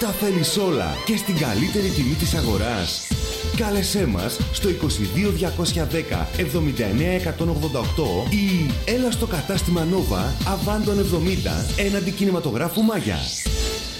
Τα θέλεις όλα και στην καλύτερη τιμή της αγοράς. Κάλεσέ μας στο 22 210 79 188 ή έλα στο κατάστημα Nova Αβάντων 70 έναντι κινηματογράφου Μάγια.